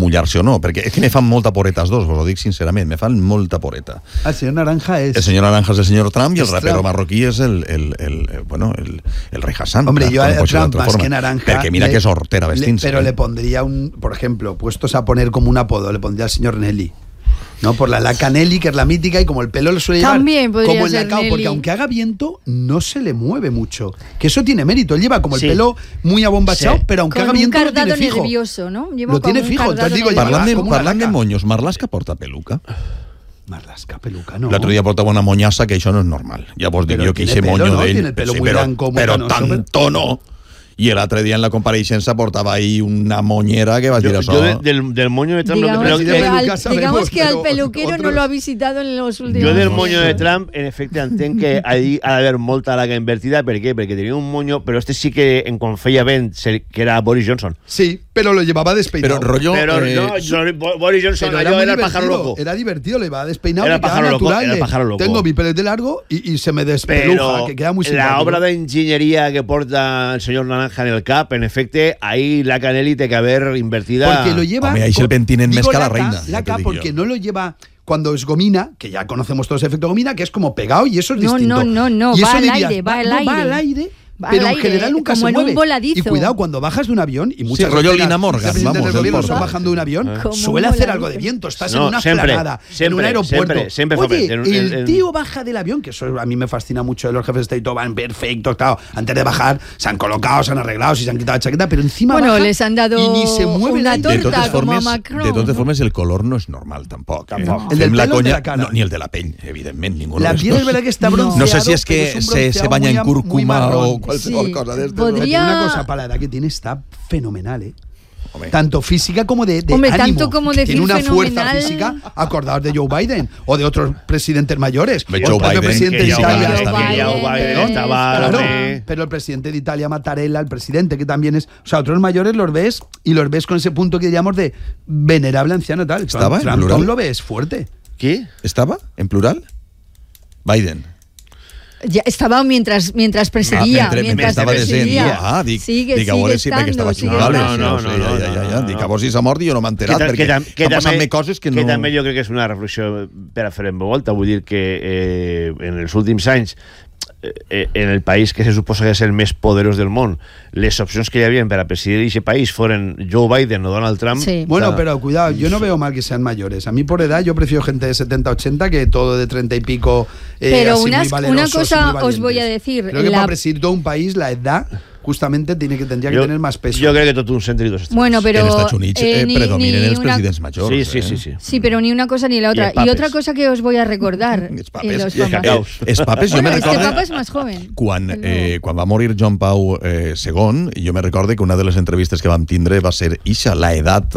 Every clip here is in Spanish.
mullar-se o no, perquè és que me fan molta poreta els dos, vos ho dic sincerament, me fan molta poreta. El senyor Naranja és... El senyor Naranja és el senyor Trump i el rapero Trump. marroquí és el rei Hassan. Hombre, yo a no pot ser Trump d'altra más forma. que Naranja... Perquè mira que és hortera vestint-se. Pero le pondría por ejemplo, puestos a poner como un apodo, le pondría al señor Nelly. ¿No? Por la laca Nelly, que es la mítica, y como el pelo lo suele llevar También podría como el ser lacao, Nelly. porque aunque haga viento, no se le mueve mucho. Que eso tiene mérito. Él lleva como el Sí. pelo muy abombachado, Sí. pero aunque Con haga un viento lo cardado tiene fijo. nervioso, ¿no? Lleva Lo tiene como un fijo, cardado entonces digo, nervioso. Parlant de laca. monyos, Marlaska porta peluca. Marlaska, peluca, no. L'altre dia portava una monyassa, que això no és normal. Llavors dic Però jo que tiene ese pelo, moño ¿no? d'ell... Tiene el pelo sí, muy però, blanco, muy però canoso, tanto no. I l'altre dia en la compareixença portava ahí una moñera que va dir això. Yo del moño de Trump... Digamos que al peluquero no lo ha visitado en los últimos Jo del mesos. moño de Trump, en efecte, entenc que ahí ha d'haver molta laga invertida. Per què? Perquè tenia un moño, però este sí que en quan feia vent, que era Boris Johnson. Sí, pero lo llevaba despeinado. Però rollo... Pero Boris Johnson, Pero allò muy era el pájaro divertido, loco. Era divertido, le va despeinado. Era que queda pájaro loco, natural, era pájaro loco. Tengo mi pelete largo y se me despeluja, Pero que queda muy la simpático. obra d'enginyeria que porta el senyor Naranja en el cap, en efecte, ahí la Canelli té que haver invertida... Porque lo lleva... Home, ahí es el pentinen digo més que la laca, reina, ja laca te dic porque jo. no lo lleva cuando es gomina, que ya conocemos todos el efecto gomina, que es como pegado y eso es distinto. No, y va eso al dirías, aire, va al no, aire. va al aire, Va pero al en aire, general nunca como se en mueve. un voladizo. Y cuidado, cuando bajas de un avión, y muchas rollo veces Lina las Morgan, presidentes vamos, del del gobierno porta. están bajando de un avión, Como suele un hacer voladizo. algo de viento, estás en No, una siempre, explanada, en un siempre, aeropuerto. siempre, Oye, en- el tío baja del avión, que eso a mí me fascina mucho de los jefes de Estado, van perfectos, claro, antes de bajar se han colocado, se han arreglado, se han quitado la chaqueta, pero encima Bueno, baja les han dado y ni se mueve una el aire. torta como a Macron. de totes formes, el color no és normal, tampoc. Tampoc. El del Fem la pelo o de conya, la cara? no, ni el de la pell, evidentment, ninguno La de los piel es dos. verdad que está No. bronceado. No sé si és pero que es un se bronceado baña en muy cúrcuma marrón. o qualsevol Sí. cosa d'estes. Podria- Una cosa, para la edad que tiene, está fenomenal, ¿eh? Home. Tanto física como de Hombre, ánimo. tanto como decir Tiene una fuerza fenomenal. física, acordaos de Joe Biden o de otros presidentes mayores. De O Joe el propio Biden, presidente que de Joe Italia. Biden está bien. Joe Biden ¿no? estaba... Claro, hombre. pero el presidente de Italia, Mattarella, el presidente que también es... O sea, otros mayores los ves y los ves con ese punto que llamamos de venerable anciano tal. ¿Estaba en Trump plural? lo ves fuerte. Qui? Estava, en plural? Biden. Ya estaba mientras presidía. Mentre estava presidía. dic, Sigue a veure si perquè estava sigue xugal. estando. No. Dic, a veure si s'ha mort i jo no m'he enterat, perquè estan passant-me coses que no... Que també jo crec que és una reflexió per a fer en volta. Vull dir que en els últims anys, en el país que se suposa que és el més poderós del món, les opcions que hi havia per a presidir aquest país foren Joe Biden o Donald Trump. Sí. Bueno, pero cuidado, yo no veo mal que sean mayores. A mí por edad yo prefiero gente de 70, 80 que todo de 30 y pico. Pero así una muy valerosos y cosa muy os voy a valientes. decir. Creo que para presidir todo un país la edad justamente tendría que tener más peso. Jo crec que tot un centre i dos extrems. Bueno, pero en Estats Units predominen els una- presidents majors. Sí. Sí, pero ni una cosa ni la otra. Y el Y otra papes. cosa que os voy a recordar. Els papes. los Y el papás. cacao. Els papes, jo Bueno, me este recorde... papa es más joven. Quan Pero- va morir Joan Pau II, jo me recorde que una de les entrevistes que vam tindre va ser ixa, la edat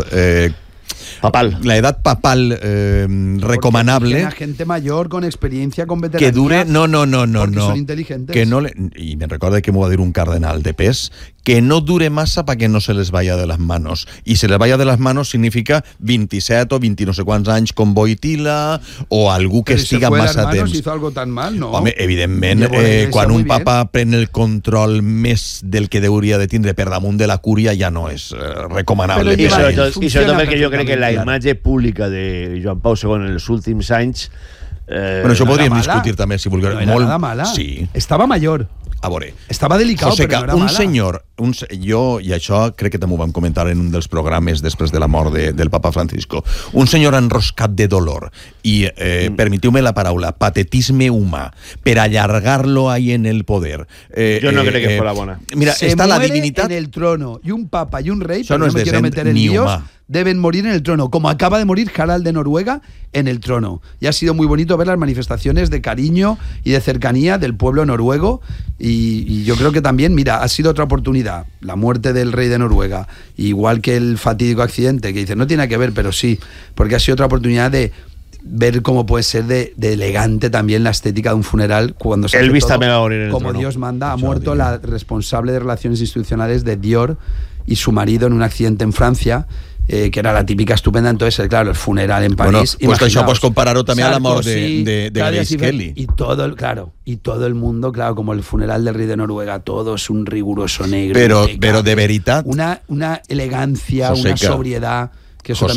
Papal. la edad papal recomanable La gente mayor con experiencia, con veteranía. que dure... No. Porque son inteligentes. Que no y me recuerda que me va a decir un cardenal de pes, que no dure massa para que no se les vaya de las manos. Y se les vaya de las manos significa 27 o 20 no sé quants anys con Boitila o algú que Pero si se estiga fue de massa las manos, temps. hizo algo tan mal, ¿no? Home, evidentment, Llevó la iglesia quan muy un papa bien. pren el control més del que hauria de tindre per damunt de la cúria ja no és recomanable. Però I lleva per a ell. ell. sobretot perquè jo crec que la Funciona imatge pública de Joan Pau II en els últims anys... Bueno, això no podríem era mala. discutir també, si vulgueu. No era nada mala. Sí. Estaba mayor. A veure, Estaba delicado, Joseca, pero no era un mala. senyor, jo, i això crec que també ho vam comentar en un dels programes després de la mort del papa Francisco, un senyor enroscat de dolor i, permetiu-me la paraula, patetisme humà, per allargar-lo ahí en el poder. Jo no crec que fos la bona. Mira, Se està la muere divinitat... en el trono y un papa y un rey, Eso pero no no es me quiero decent meter en ni líos, humà. deben morir en el trono, como acaba de morir Harald de Noruega en el trono. Y ha sido muy bonito ver las manifestaciones de cariño y de cercanía del pueblo noruego y yo creo que también, mira, ha sido otra oportunidad, la muerte del rey de Noruega, igual que el fatídico accidente, que dice, no tiene que ver, pero sí, porque ha sido otra oportunidad de ver cómo puede ser de elegante también la estética de un funeral cuando se hace Elvis todo también va a morir en el como trono. Dios manda. Ha Això muerto dic. la responsable de relaciones institucionales de Dior y su marido en un accidente en Francia, que era la típica estupenda. Entonces, claro, el funeral en Bueno, París. pues això imaginaos, pots comparar-ho també a la mort Sarkozy, de Claudia Grace Schiffer, Kelly. Y todo el mundo, claro, como el funeral del rey de Noruega, todo es un riguroso negro. Però impecable. de veritat, Una elegancia, Joseca, una sobriedad, que eso también